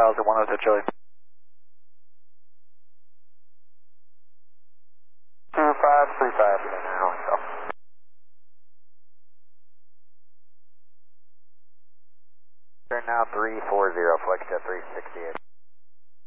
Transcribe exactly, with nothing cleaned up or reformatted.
miles at one oh two Charlie. two five three five now, so. Turn now three four zero, flex jet three sixty-eight.